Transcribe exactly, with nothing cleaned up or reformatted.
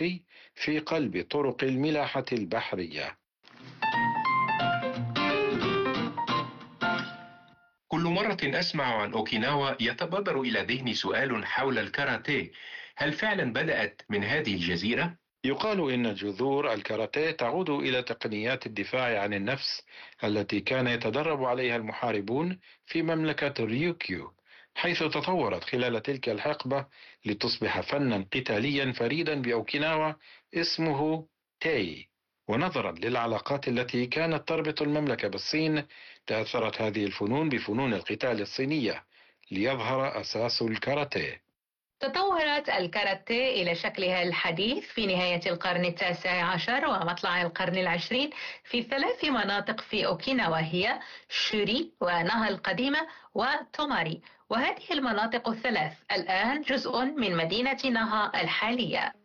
الثقافي في قلب طرق الملاحة البحرية. كل مرة أسمع عن أوكيناوا يتبادر إلى ذهني سؤال حول الكاراتيه. هل فعلا بدأت من هذه الجزيرة؟ يقال إن جذور الكاراتيه تعود إلى تقنيات الدفاع عن النفس التي كان يتدرب عليها المحاربون في مملكة ريوكيو، حيث تطورت خلال تلك الحقبة لتصبح فنا قتاليا فريدا بأوكيناوا اسمه تاي. ونظرا للعلاقات التي كانت تربط المملكة بالصين، تأثرت هذه الفنون بفنون القتال الصينية ليظهر أساس الكاراتيه. تطورت الكاراتيه إلى شكلها الحديث في نهاية القرن التاسع عشر ومطلع القرن العشرين في ثلاث مناطق في أوكيناوا، هي شوري وناها القديمة وتوماري، وهذه المناطق الثلاث الآن جزء من مدينة ناها الحالية.